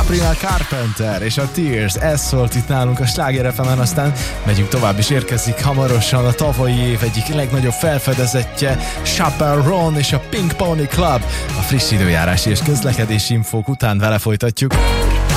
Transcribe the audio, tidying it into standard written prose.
Sabrina Carpenter és a Tears, ez szólt itt nálunk a Sláger FM-en, aztán megyünk tovább, és érkezik hamarosan a tavalyi év egyik legnagyobb felfedezettje, Chappell Roan és a Pink Pony Club. A friss időjárási és közlekedési infók után vele folytatjuk.